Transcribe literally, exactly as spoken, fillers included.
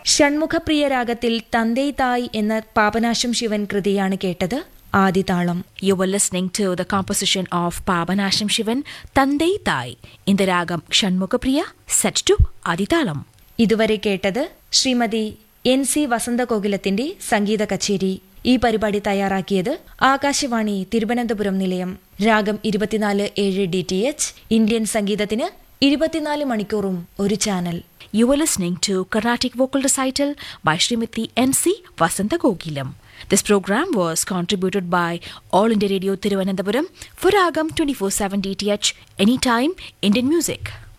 ഷൺമുഖപ്രിയ രാഗത്തിൽ തന്തൈ തായ് എന്ന പാപനാശം ശിവൻ കൃതിയാണ് കേട്ടത്. ആദിതാളം. You were listening to the composition of Pabanasham Shivan, Tandai Thai, in the ragam Shanmukapriya, set to Adithalam. ഇതുവരെ കേട്ടത് ശ്രീമതി എൻ സി വസന്തകോകിലത്തിന്റെ സംഗീത കച്ചേരി. ഈ പരിപാടി തയ്യാറാക്കിയത് ആകാശവാണി തിരുവനന്തപുരം നിലയം. രാഗം ഇരുപത്തിനാല് ഏഴ് ഡി ടി എച്ച്, ഇന്ത്യൻ സംഗീതത്തിന് ഇരുപത്തിനാല് മണിക്കൂറും ഒരു channel. You were listening to Carnatic Vocal Recital by Srimati N C Vasantakogilam. This program was contributed by All India Radio Thiruvananthapuram for Ragam twenty-four seven D T H, Anytime Indian Music.